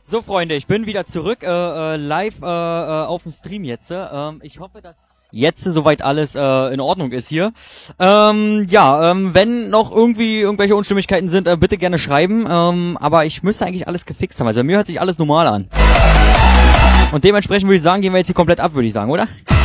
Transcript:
So, Freunde, ich bin wieder zurück, live auf dem Stream jetzt. Ich hoffe, dass jetzt soweit alles in Ordnung ist hier. Wenn noch irgendwie irgendwelche Unstimmigkeiten sind, bitte gerne schreiben. Aber ich müsste eigentlich alles gefixt haben. Also bei mir hört sich alles normal an. Und dementsprechend würde ich sagen, gehen wir jetzt hier komplett ab, würde ich sagen, oder?